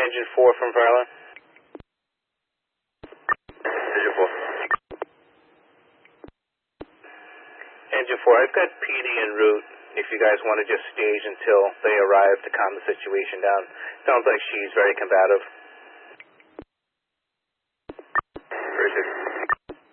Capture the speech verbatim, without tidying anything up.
Engine four from Varlin. Engine four. Engine four, I've got P D en route if you guys want to just stage until they arrive to calm the situation down. Sounds like she's very combative.